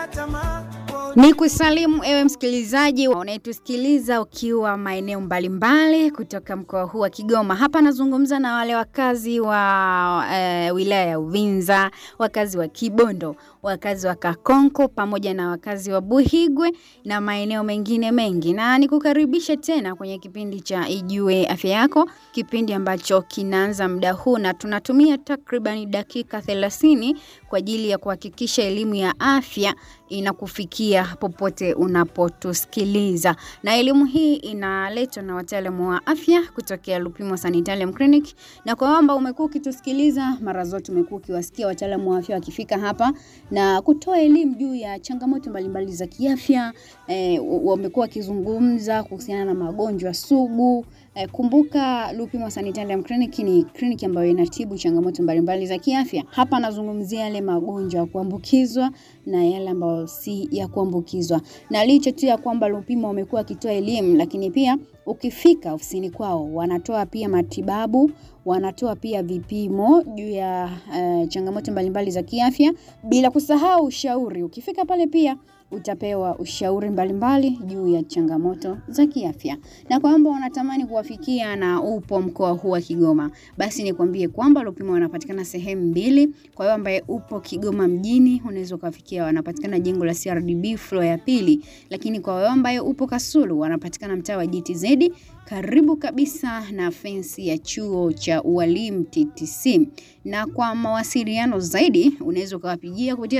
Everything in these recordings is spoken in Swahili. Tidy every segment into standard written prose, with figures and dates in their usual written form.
Ni kusalimu ewe msikilizaji unayetusikiliza ukiwa maeneo mbalimbali kutoka mkoa huu wa Kigoma. Hapa nazungumza na wale wakazi wa wilaya ya Uvinza, wakazi wa Kibondo, wakazi wa Kakonko pamoja na wakazi wa Buhigwe na maeneo mengine mengi. Na nikukaribisha tena kwenye kipindi cha Ijue Afya Yako, kipindi ambacho kinaanza muda huu na tunatumia takriban dakika 30 kwa ajili ya kuhakikisha elimu ya afya inakufikia popote unapotusikiliza. Na elimu hii inaletwa na wataalamu wa afya kutokea Lupimo Sanitarium Clinic. Na kwa kwamba umekuwa ukitusikiliza mara zote, umekuwa ukiwasikia wataalamu wa afya wakifika hapa na kutoa elimu juu ya changamoto mbalimbali za kiafya. Wamekuwa wakizungumza kuhusiana na magonjwa sugu. Kumbuka Lupimo Sanitarium Clinic ni kliniki ambayo inatibu changamoto mbalimbali za kiafya. Hapa nazungumzia yale magonjwa ya kuambukizwa na yale ambayo si ya kuambukizwa. Na licha tu ya kwamba Lupimo wamekuwa wakitoa elimu, lakini pia ukifika ofisini kwao wanatoa pia matibabu, wanatoa pia vipimo juu ya changamoto mbalimbali za kiafya, bila kusahau ushauri. Ukifika pale pia utapewa ushauri mbalimbali juu ya changamoto za kiafya. Na kwamba unatamani kuwafikia na upo mkoa huu wa Kigoma, basi nikwambie kwamba Lupimo wanapatikana sehemu mbili. Kwa hiyo ambaye upo Kigoma mjini unaweza kuwafikia, wanapatikana jengo la CRDB floor ya pili. Lakini kwa wewe ambaye upo Kasulu, wanapatikana mtaa wa GTZ karibu kabisa na fensi ya chuo cha ualimu TTC. Na kwa mawasiliano zaidi unaweza kuwapigia kupitia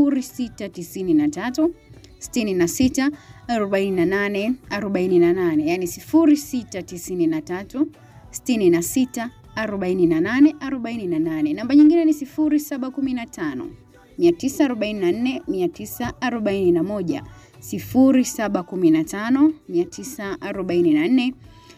0693 66 48 48, yani 0693 66 48 48. Namba nyingine ni 0715 944 941, 0715 944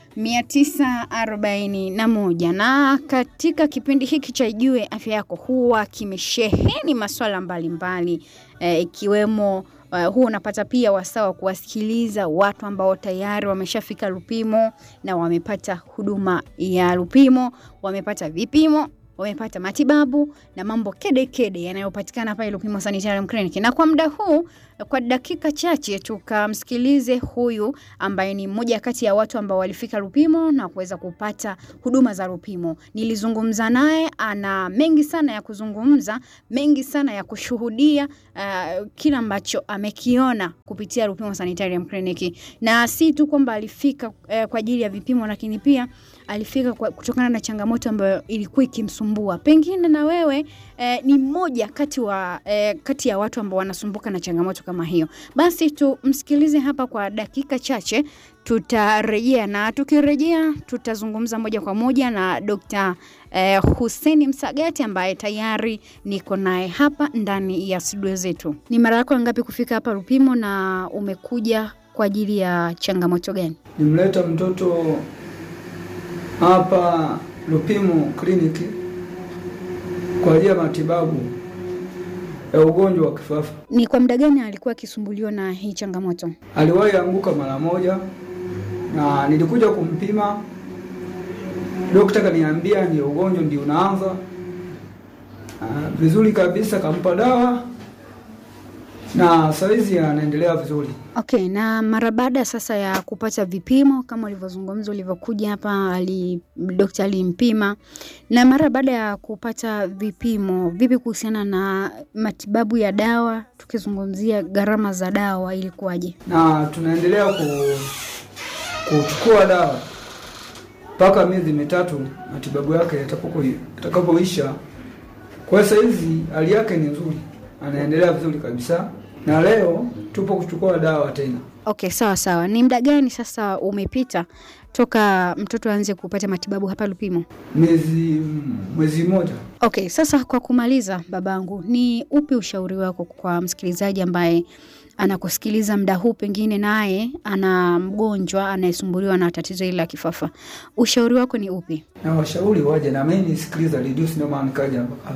941. Na katika kipindi hiki cha Ijue Afya Yako huwa kimesheheni masuala mbalimbali, ikiwemo huwa unapata pia wasaa kuwasikiliza watu ambao tayari wameshafika Lupimo na wamepata huduma ya Lupimo, wamepata vipimo, wamepata matibabu na mambo kede yanayopatikana pale Lupimo Sanitarium Clinic. Na kwa muda huu, kwa dakika chache tukamsikilize huyu ambaye ni mmoja kati ya watu ambao walifika Lupimo na kuweza kupata huduma za Lupimo. Nilizungumza naye, ana mengi sana ya kuzungumza, mengi sana ya kushuhudia kila ambacho amekiona kupitia Lupimo Sanitarium Clinic. Na si tu kwamba alifika kwa ajili ya vipimo, lakini pia alifika kutokana na changamoto ambayo ilikuwa ikimsumbua. Pengine na wewe ni mmoja kati ya watu ambao wanasumbuka na changamoto kama hiyo. Basi tumsikilize hapa kwa dakika chache, tutarejea, na tukirejea tutazungumza moja kwa moja na Dr. Hussein Msagati ambaye tayari niko naye hapa ndani ya studio zetu. Ni mara yako ngapi kufika hapa Lupimo na umekuja kwa ajili ya changamoto gani? Nimleta mtoto hapa Lupimo Clinic kwa ajili ya matibabu ya ugonjwa wa kifafa. Ni kwa muda gani alikuwa akisumbuliwa na hii changamoto? Aliwahi anguka mara moja na nilikuja kumpima. Daktari kaniambia ni ugonjwa ndio unaanza. Vizuri kabisa, kampa dawa na saizi anaendelea vizuri. Okay, na mara baada sasa ya kupata vipimo kama ulivyozungumza, ulivyokuja hapa daktari alimpima, na mara baada ya kupata vipimo, vipi kuhusiana na matibabu ya dawa, tukizungumzia gharama za dawa ilikuwaje? Na tunaendelea kuchukua dawa mpaka miezi 3 matibabu yake yatakapoisha. Kwa sasa hizi hali yake ni nzuri, anaendelea vizuri kabisa. Na leo tupo kuchukua dawa tena. Okay, sawa. Ni muda gani sasa umepita toka mtoto aanze kupata matibabu hapa Lupimo? Mwezi mmoja. Okay, sasa kwa kumaliza babangu, ni upi ushauri wako kwa msikilizaji ambaye anakusikiliza muda huu, pengine naye ana mgonjwa anayesumbuliwa na tatizo hili la kifafa? Ushauri wako ni upi? Na washauri waje na mimi nisikiliza reduce, ndio maana nikaja hapa.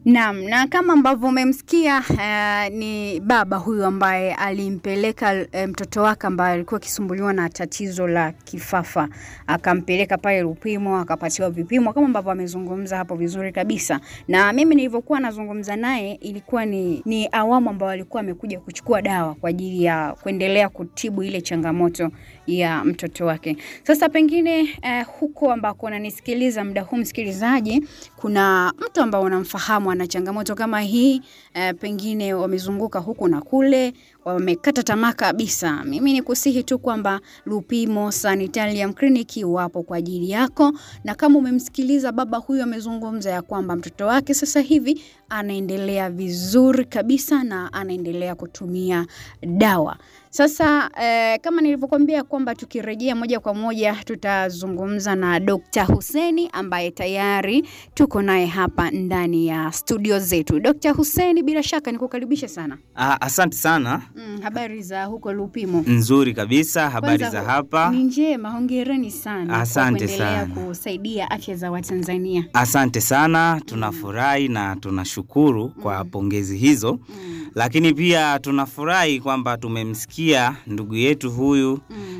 Naam, na kama ambavyo umemsikia ni baba huyu ambaye alimpeleka mtoto wake ambaye alikuwa akisumbuliwa na tatizo la kifafa. Akampeleka pale Lupimo, akapatiwa vipimo kama ambavyo amezungumza hapo vizuri kabisa. Na mimi nilivyokuwa nazungumza naye ilikuwa ni awamu ambayo alikuwa amekuja kuchukua dawa kwa ajili ya kuendelea kutibu ile changamoto ya mtoto wake. Sasa pengine huko ambako unanisikiliza muda huu msikilizaji, kuna mtu ambaye unamfahamu ana changamoto kama hii, pengine wamezunguka huku na kule, wamekata tamaa kabisa. Mimi nikusihi tu kwamba Lupimo Sanitarium Clinic wapo kwa ajili yako, na kama umemsikiliza baba huyu amezungumza ya kwamba mtoto wake sasa hivi anaendelea vizuri kabisa na anaendelea kutumia dawa. Sasa kama nilivyokuambia kwamba tukirejea moja kwa moja tutazungumza na Dr. Hussein ambaye tayari tuko naye hapa ndani ya studio zetu. Dr. Hussein, bila shaka nikukaribisha sana. Asante sana. Habari za huko Lupimo? Nzuri kabisa, habari Kwanza, za hapa? Ni njema, hongereni sana. Asante kwa kuendelea sana. kusaidia afya za Watanzania. Asante sana, tunafurahi na tunashukuru kwa pongezi hizo. Lakini pia tunafurahi kwamba tumemsikia ndugu yetu huyu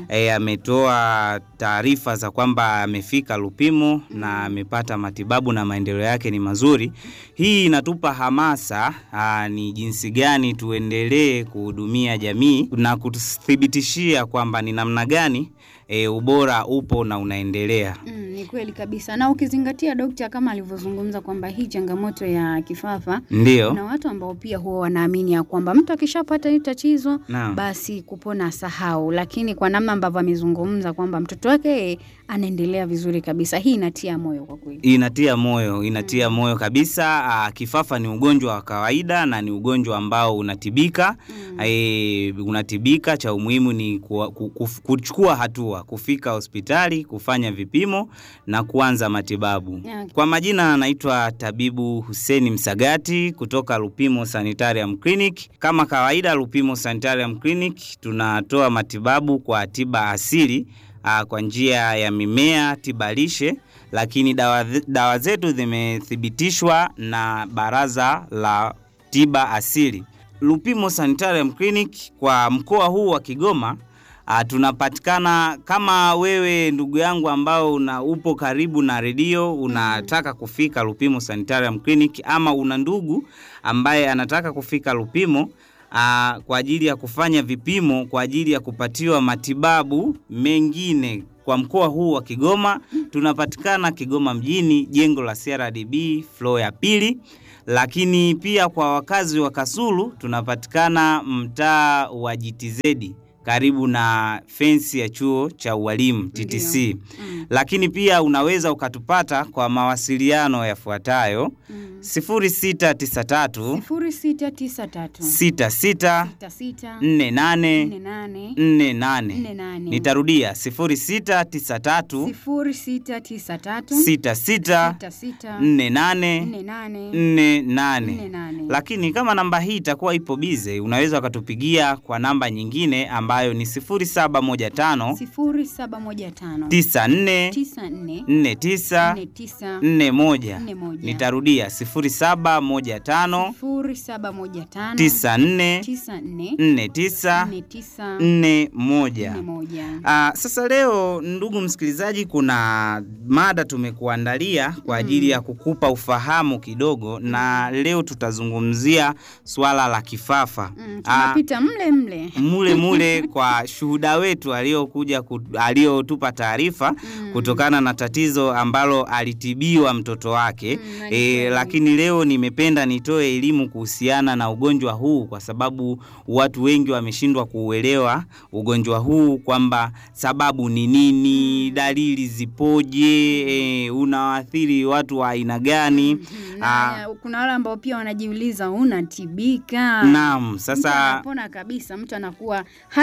ametoa taarifa za kwamba amefika Lupimo na amepata matibabu na maendeleo yake ni mazuri. Hii inatupa hamasa ni jinsi gani tuendelee kuhudumia jamii na kututhibitishia kwamba ni namna gani ubora upo na unaendelea. Ni kweli kabisa. Na ukizingatia daktari kama alivyozungumza kwamba hii changamoto ya kifafa, Ndio. na watu ambao pia huwa wanaamini ya kwamba mtu akishapata hili tatizo basi kupona sahau, lakini kwa namna ambavyo amezungumza kwamba mtoto wake anaendelea vizuri kabisa, hii inatia moyo kwa kweli. Inatia moyo kabisa. Kifafa ni ugonjwa wa kawaida na ni ugonjwa ambao unatibika. Unatibika, cha umuhimu ni kuchukua hatua, kufika hospitali, kufanya vipimo na kuanza matibabu. Kwa majina anaitwa Tabibu Hussein Msagati kutoka Lupimo Sanitarium Clinic. Kama kawaida Lupimo Sanitarium Clinic tunatoa matibabu kwa tiba asili kwa njia ya mimea, tiba lishe, lakini dawa zetu zimethibitishwa na Baraza la Tiba Asili. Lupimo Sanitarium Clinic kwa mkoa huu wa Kigoma tunapatikana. Kama wewe ndugu yangu ambao upo karibu na redio unataka kufika Lupimo Sanitarium Clinic, ama una ndugu ambaye anataka kufika Lupimo kwa ajili ya kufanya vipimo, kwa ajili ya kupatiwa matibabu mengine kwa mkoa huu wa Kigoma, tunapatikana Kigoma mjini, jengo la CRDB floor ya 2. Lakini pia kwa wakazi wa Kasulu tunapatikana mtaa wa GTZ karibu na fence ya chuo cha ualimu TTC. Lakini pia unaweza ukatupata kwa mawasiliano yafuatayo: 0693 66 48. Nitarudia 0693 66 48. Lakini kama namba hii itakuwa ipo bize, unaweza ukatupigia kwa namba nyingine ambayo ni 0715 94 49 41. Nitarudia 0715 94 49 41. Sasa leo ndugu msikilizaji, kuna mada tumekuandalia kwa ajili ya kukupa ufahamu kidogo, na leo tutazungumzia swala la kifafa. Tunapita mule kwa shuhuda wetu aliotupa taarifa kutokana na tatizo ambalo alitibiwa mtoto wake. Lakini leo nimependa nitoe elimu kuhusiana na ugonjwa huu, kwa sababu watu wengi wameshindwa kuuelewa ugonjwa huu, kwamba sababu ni nini, dalili zipoje, unaathiri watu wa aina gani. Kuna wale ambao pia wanajiuliza unatibika. Naam, sasa anapona kabisa, mtu anakuwa hana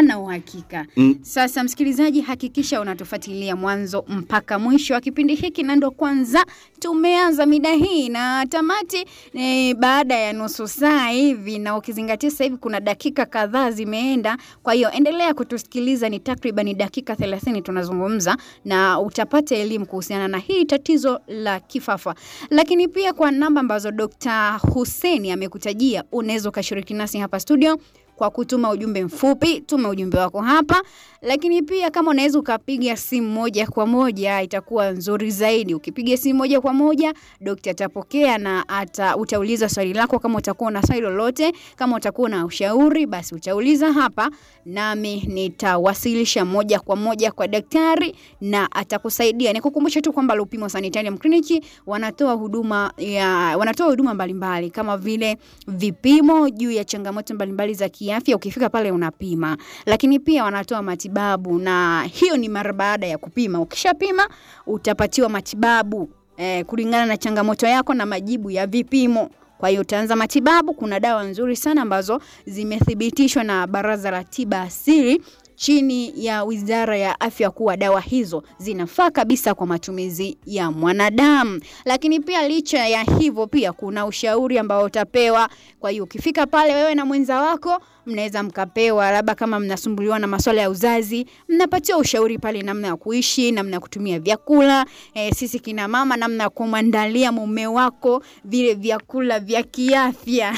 hana uhakika. Sasa msikilizaji, hakikisha unatufuatilia mwanzo mpaka mwisho wa kipindi hiki, na ndo kwanza tumeanza mida hii na tamati baada ya nusu saa hivi, na ukizingatia sasa hivi kuna dakika kadhaa zimeenda. Kwa hiyo endelea kutusikiliza, ni takriban dakika 30 tunazungumza, na utapata elimu kuhusiana na hii tatizo la kifafa. Lakini pia kwa namba ambazo Dr. Hussein amekutajia, unaweza kushiriki nasi hapa studio kwa kutuma ujumbe mfupi. Tuma ujumbe wako hapa, lakini pia kama unaweza ukapiga simu moja kwa moja itakuwa nzuri zaidi. Ukipiga simu moja kwa moja, daktari atapokea na utauliza swali lako. Kama utakuwa na swali lolote, kama utakuwa na ushauri, basi utauliza hapa, nami nitawasilisha moja kwa moja kwa daktari na atakusaidia. Nikukumbusha tu kwamba Lupimo Sanitarium Clinic wanatoa huduma mbalimbali kama vile vipimo juu ya changamoto mbalimbali za kiafya. Ukifika pale unapima, lakini pia wanatoa matibabu, na hiyo ni mara baada ya kupima. Ukishapima utapatiwa matibabu kulingana na changamoto yako na majibu ya vipimo. Kwa hiyo utaanza matibabu. Kuna dawa nzuri sana ambazo zimethibitishwa na Baraza la Tiba Asili chini ya Wizara ya Afya kuwa dawa hizo zinafaa kabisa kwa matumizi ya mwanadamu. Lakini pia licha ya hivyo, pia kuna ushauri ambao utapewa. Kwa hiyo ukifika pale wewe na mwenza wako, mnaweza mkapewa, labda kama mnasumbuliwa na masuala ya uzazi, mnapatiwa ushauri pale namna ya kuishi, namna ya kutumia vyakula. Sisi kina mama, namna ya kumwandalia mume wako vile vyakula vya kiafya.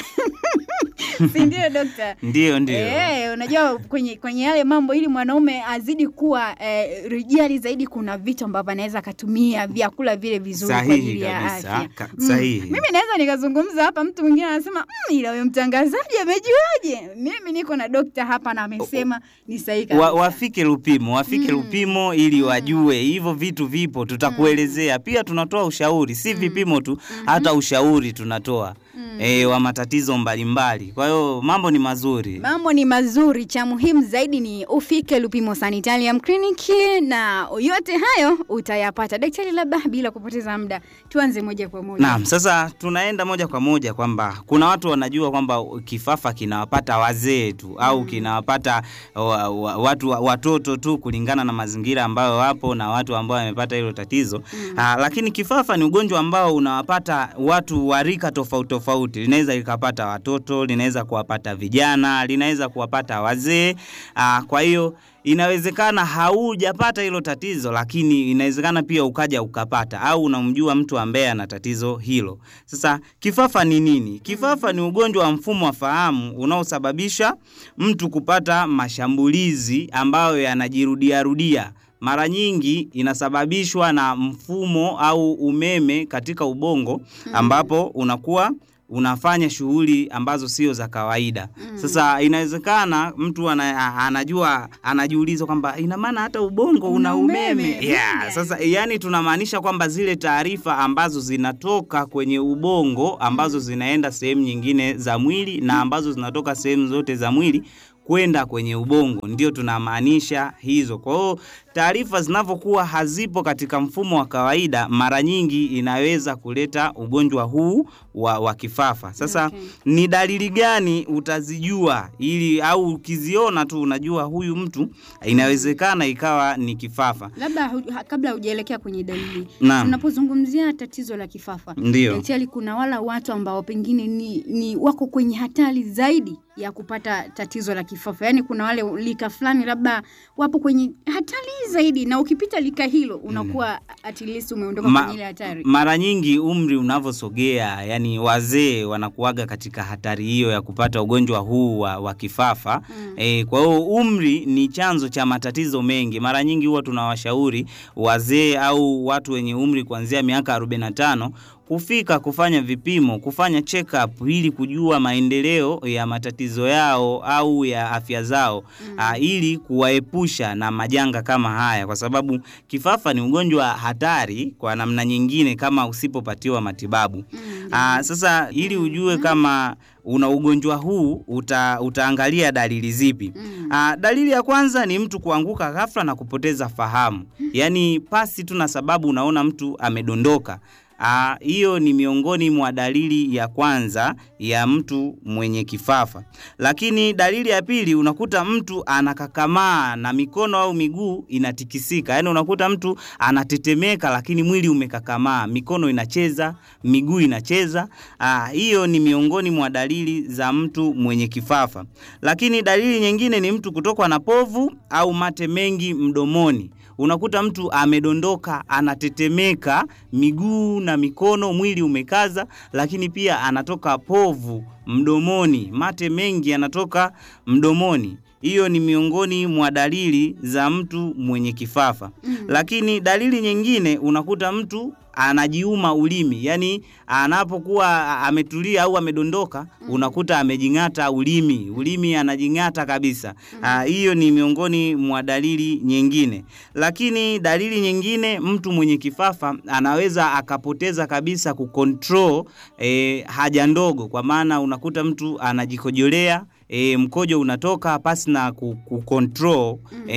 Si ndio daktari? Ndio. Unajua kwenye yale mambo, ili mwanaume azidi kuwa rijali zaidi, kuna vitu ambavyo anaweza kutumia vyakula vile vizuri kwa ajili ya afya. Sahihi. Mimi naweza nikazungumza hapa, mtu mwingine anasema ila huyo mtangazaji amejuaje? Mimi niko na daktari hapa na amesema ni sahihi kabisa. Wafike Lupimo ili wajue hivyo vitu vipo, tutakuelezea. Pia tunatoa ushauri, si vipimo tu, hata ushauri tunatoa. Wa matatizo mbalimbali. Kwa hiyo mambo ni mazuri. Cha muhimu zaidi ni ufike Lupimo Sanitarium Clinic, na yote hayo utayapata. Daktari, labda bila kupoteza muda, tuanze moja kwa moja. Naam, sasa tunaenda moja kwa moja kwamba kuna watu wanajua kwamba kifafa kinawapata wazee tu au kinawapata watoto tu kulingana na mazingira ambayo wapo na watu ambao wamepata hilo tatizo. Lakini kifafa ni ugonjwa ambao unawapata watu wa rika tofauti. Linaweza likapata watoto, linaweza kuwapata vijana, linaweza kuwapata wazee. Kwa hiyo inawezekana haujapata hilo tatizo, lakini inawezekana pia ukaja ukapata, au unamjua mtu ambaye ana tatizo hilo. Sasa kifafa ni nini? Kifafa ni ugonjwa wa mfumo wa fahamu unaosababisha mtu kupata mashambulizi ambayo yanajirudia. Mara nyingi inasababishwa na mfumo au umeme katika ubongo ambapo unakuwa unafanya shughuli ambazo sio za kawaida. Sasa inawezekana mtu anajiuliza kwamba ina maana hata ubongo una umeme. Sasa yani tunamaanisha kwamba zile taarifa ambazo zinatoka kwenye ubongo ambazo zinaenda sehemu nyingine za mwili na ambazo zinatoka sehemu zote za mwili kwenda kwenye ubongo, ndio tunamaanisha hizo. Kwa hiyo taarifa zinavyokuwa hazipo katika mfumo wa kawaida, mara nyingi inaweza kuleta ugonjwa huu wa kifafa. Sasa ni dalili gani utazijua ili, au ukiziona tu unajua huyu mtu inawezekana ikawa ni kifafa? Labda kabla hujaelekea kwenye dalili, tunapozungumzia tatizo la kifafa, daktari, kuna wala watu ambao pengine ni wako kwenye hatari zaidi ya kupata tatizo la kifafa. Yaani kuna wale lika fulani labda wapo kwenye hatari zaidi, na ukipita lika hilo unakuwa at least umeondoka kwenye ile hatari. Mara nyingi umri unavosogea, yani wazee wanakuaga katika hatari hiyo ya kupata ugonjwa huu wa kifafa. Kwa hiyo umri ni chanzo cha matatizo mengi. Mara nyingi huwa tunawashauri wazee au watu wenye umri kuanzia miaka 45 kufika kufanya vipimo, kufanya check up ili kujua maendeleo ya matatizo yao au ya afya zao, ili kuwaepusha na majanga kama haya, kwa sababu kifafa ni ugonjwa hatari kwa namna nyingine kama usipopatiwa matibabu. Sasa ili ujue kama una ugonjwa huu utaangalia dalili zipi? Dalili ya kwanza ni mtu kuanguka ghafla na kupoteza fahamu. Yaani pasi tu na sababu unaona mtu amedondoka. hiyo ni miongoni mwa dalili ya kwanza ya mtu mwenye kifafa. Lakini dalili ya pili, unakuta mtu anakakamaa na mikono au miguu inatikisika. Yaani unakuta mtu anatetemeka lakini mwili umekakamaa, mikono inacheza, miguu inacheza. Hiyo ni miongoni mwa dalili za mtu mwenye kifafa. Lakini dalili nyingine ni mtu kutokwa na povu au mate mengi mdomoni. Unakuta mtu amedondoka, anatetemeka, miguu na mikono, mwili umekaza, lakini pia anatoka povu mdomoni, mate mengi yanatoka mdomoni. Hiyo ni miongoni mwa dalili za mtu mwenye kifafa. Lakini dalili nyingine, unakuta mtu anajiuma ulimi. Yaani anapokuwa ametulia au amedondoka, unakuta amejingata ulimi anajingata kabisa. Hiyo ni miongoni mwa dalili nyingine. Lakini dalili nyingine, mtu mwenye kifafa anaweza akapoteza kabisa kucontrol haja ndogo, kwa maana unakuta mtu anajikojolea, mkojo unatoka pasi na kucontrol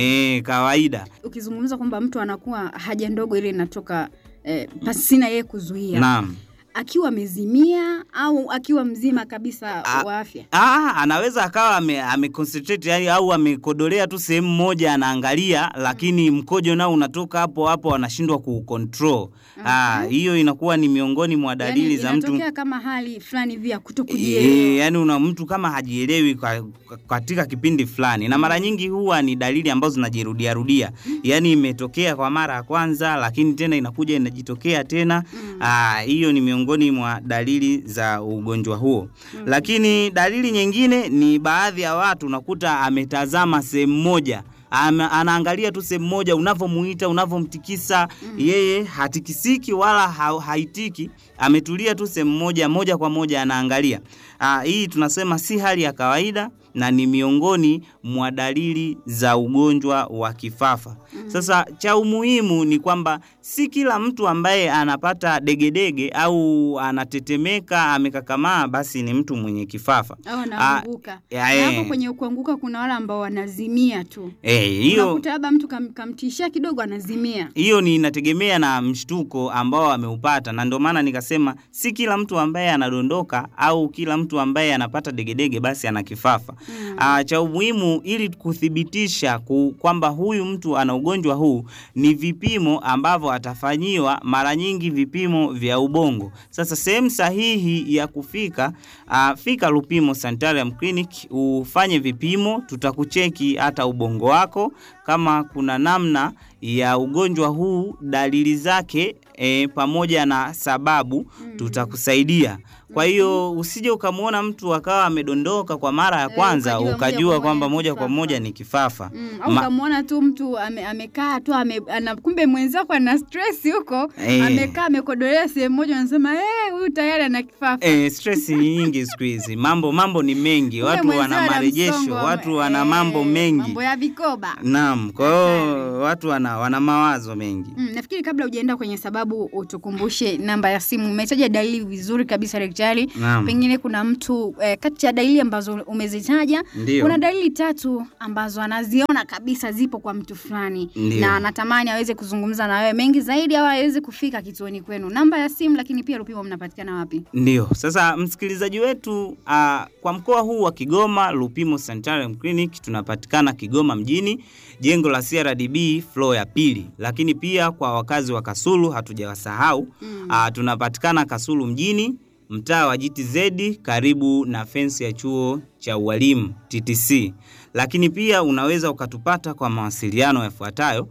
kawaida. Ukizungumza kwamba mtu anakuwa haja ndogo ile inatoka pasina yeye kuzuia. Naam. Akiwa amezimia au akiwa mzima kabisa wa afya? Anaweza akawa ameconcentrate, yani au amekodolea tu sehemu moja anaangalia, lakini mkojo nao unatoka hapo hapo, anashindwa kucontrol. Hiyo inakuwa ni miongoni mwa dalili yani za mtu. Inatokea kama hali fulani vya kutokujielewa. Yani una mtu kama hajielewi katika kipindi fulani. Na mara nyingi huwa ni dalili ambazo zinajirudia rudia. Yani imetokea kwa mara ya kwanza lakini tena inakuja inajitokea tena. Hiyo ni miongoni mwa dalili za ugonjwa huo. Lakini dalili nyingine ni baadhi ya watu unakuta ametazama sehemu moja. Anaangalia tu sehemu moja, unavomuita, unavomtikisa, yeye hatikisiki wala haitiki, ametulia tu sehemu moja kwa moja anaangalia. Hii tunasema si hali ya kawaida na ni miongoni mwa dalili za ugonjwa wa kifafa. Sasa cha umuhimu ni kwamba si kila mtu ambaye anapata degedege au anatetemeka, amekakamaa basi ni mtu mwenye kifafa. Au anaanguka. Hapo kwenye kuanguka kuna wale ambao wanazimia tu. Hiyo unakuta labda mtu kamtishia kidogo anazimia. Hiyo ni inategemea na mshtuko ambao ameupata, na ndio maana nikasema si kila mtu ambaye anadondoka au kila mtu ambaye anapata degedege basi ana kifafa. Cha umuhimu ili kuthibitisha kwamba huyu mtu ana ugonjwa huu ni vipimo ambavyo atafanyiwa, mara nyingi vipimo vya ubongo. Sasa sehemu sahihi ya kufika, fika Lupimo Sanitarium Clinic ufanye vipimo, tutakucheki hata ubongo wako kama kuna namna ya ugonjwa huu, dalili zake pamoja na sababu, tutakusaidia. Kwa hiyo usije ukamuona mtu akawa amedondoka kwa mara ya kwanza ukajua kwamba moja kwa moja ni kifafa. Au ukamuona tu mtu amekaa tu kumbe mwenzako ana stress huko, amekaa amekodolea sehemu moja, anasema huyu tayari ana kifafa. Stress nyingi siku hizi. Mambo ni mengi. Watu wana marejesho, watu wana mambo mengi. Mambo ya vikoba. Naam, kwa hiyo watu wana mawazo mengi. Nafikiri kabla hujaenda kwenye sababu utukumbushe namba ya simu. Umetaja dalili vizuri kabisa daktari. Pengine kuna mtu kati ya dalili ambazo umezitaja, kuna dalili 3 ambazo anaziona kabisa zipo kwa mtu fulani na anatamani aweze kuzungumza na wewe mengi zaidi au aweze kufika kituoni kwenu. Namba ya simu, lakini pia Lupimo mnapatikana wapi? Ndio. Sasa msikilizaji wetu, kwa mkoa huu wa Kigoma, Lupimo Sanitarium Clinic tunapatikana Kigoma mjini, jengo la CRDB floor ya 2. Lakini pia kwa wakazi wa Kasulu hatujawasahau, tunapatikana Kasulu mjini, mtaa wa GTZ karibu na fence ya chuo cha ualimu TTC. Lakini pia unaweza ukatupata kwa mawasiliano yafuatayo: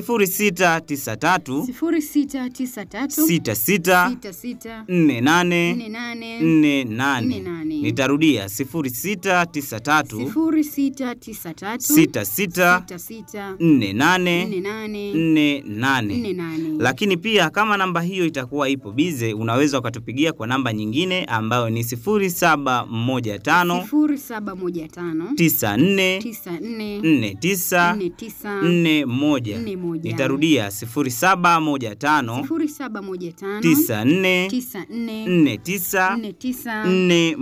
0693 66 48. Nitarudia 0693 66 48. Lakini pia kama namba hiyo itakuwa ipo bize, unaweza ukatupigia kwa namba nyingine ambayo ni 0715 0715 94 94 49 41. Nitarudia 0715 94 49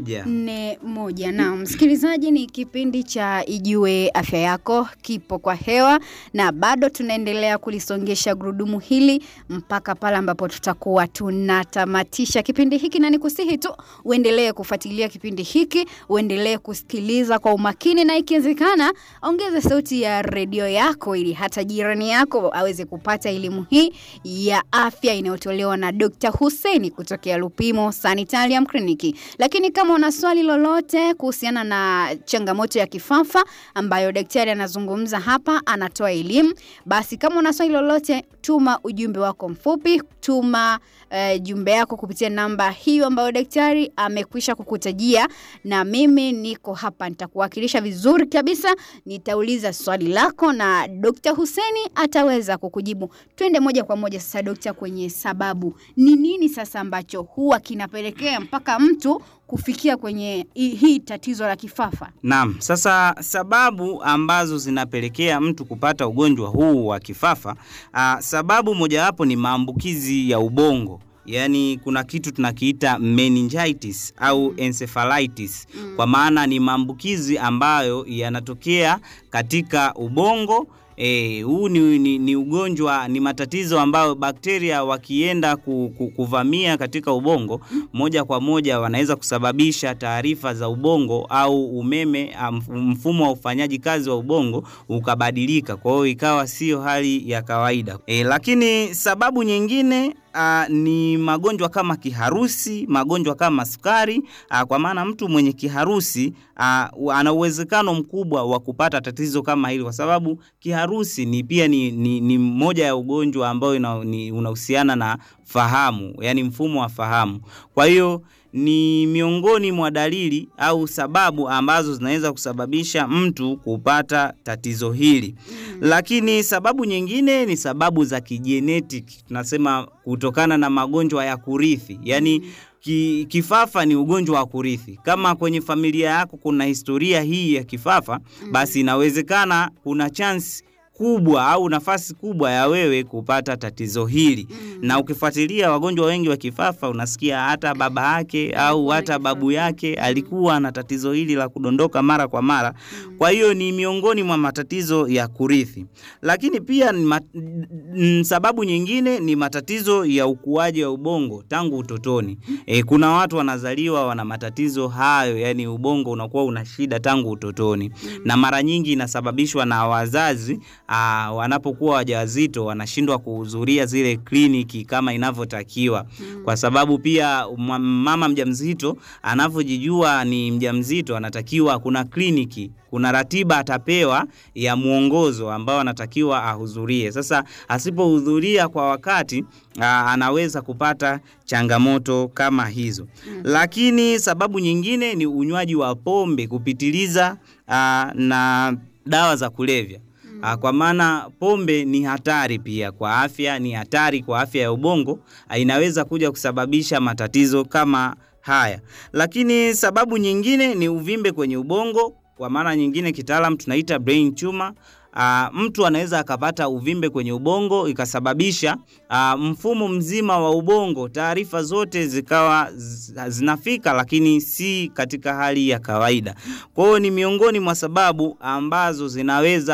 41. Na msikilizaji, ni kipindi cha Ijue Afya Yako kipo kwa hewa, na bado tunaendelea kulisongesha gurudumu hili mpaka pale ambapo tutakuwa tunatamatisha kipindi hiki, na nikusihi tu uendelee kufuatilia kipindi hiki, uendelee kusikiliza kwa umakini, na ikiwezekana ongeza sauti ya redio yako ili hata jirani yako aweze kupata elimu hii ya afya inayotolewa na Dr. Hussein kutokea Lupimo Sanitarium Clinic. Lakini kama una swali lolote kuhusiana na changamoto ya kifafa ambayo daktari anazungumza hapa, anatoa elimu, basi kama una swali lolote, tuma ujumbe wako mfupi, tuma jumbe yako kupitia namba hiyo ambayo daktari amekwisha kukutajia, na mimi niko hapa nitakuwakilisha vizuri kabisa. Nitauliza swali lako na Dr. Hussein ataweza kukujibu. Twende moja kwa moja sasa Dr. kwenye sababu. Ni nini sasa ambacho huwa kinapelekea mpaka mtu kufikia kwenye hii tatizo la kifafa? Naam, sasa sababu ambazo zinapelekea mtu kupata ugonjwa huu wa kifafa, sababu mojawapo ni maambukizi ya ubongo. Yani kuna kitu tunakiita meningitis au encephalitis. Kwa maana ni maambukizi ambayo yanatokea katika ubongo. Huu ni ugonjwa, ni matatizo ambayo bakteria wakienda kuvamia katika ubongo, moja kwa moja wanaweza kusababisha taarifa za ubongo au umeme, mfumo wa ufanyaji kazi wa ubongo ukabadilika. Kwa hiyo ikawa sio hali ya kawaida. Lakini sababu nyingine ni magonjwa kama kiharusi, magonjwa kama sukari. Kwa maana mtu mwenye kiharusi ana uwezekano mkubwa wa kupata tatizo kama hili, kwa sababu kiharusi ni pia ni moja ya ugonjwa ambao unahusiana na fahamu, yani mfumo wa fahamu. Kwa hiyo ni miongoni mwa dalili au sababu ambazo zinaweza kusababisha mtu kupata tatizo hili. Lakini sababu nyingine ni sababu za kigenetic, tunasema kutokana na magonjwa ya kurithi. Yani kifafa ni ugonjwa wa kurithi. Kama kwenye familia yako kuna historia hii ya kifafa, basi inawezekana kuna chance kubwa au nafasi kubwa ya wewe kupata tatizo hili. Na ukifuatilia wagonjwa wengi wa kifafa, unasikia hata baba yake au hata babu yake alikuwa na tatizo hili la kudondoka mara kwa mara. Kwa hiyo ni miongoni mwa matatizo ya kurithi. Lakini pia sababu nyingine ni matatizo ya ukuaji wa ubongo tangu utotoni. Kuna watu wanazaliwa wana matatizo hayo, yani ubongo unakuwa una shida tangu utotoni. Na mara nyingi inasababishwa na wazazi wanapokuwa wajawazito wanashindwa kuhudhuria zile kliniki kama inavyotakiwa. Kwa sababu pia mama mjamzito anavojijua ni mjamzito, anatakiwa kuna kliniki, kuna ratiba atapewa ya muongozo ambao anatakiwa ahudhurie. Sasa asipohudhuria kwa wakati, anaweza kupata changamoto kama hizo. Lakini sababu nyingine ni unywaji wa pombe kupitiliza na dawa za kulevya. Kwa maana pombe ni hatari pia kwa afya, ni hatari kwa afya ya ubongo, inaweza kuja kusababisha matatizo kama haya. Lakini sababu nyingine ni uvimbe kwenye ubongo, kwa maana nyingine kitaalamu tunaita brain tumor. Mtu anaweza akapata uvimbe kwenye ubongo ikasababisha mfumo mzima wa ubongo, taarifa zote zikawa zinafika, lakini si katika hali ya kawaida. Kwa hiyo ni miongoni mwa sababu ambazo zinaweza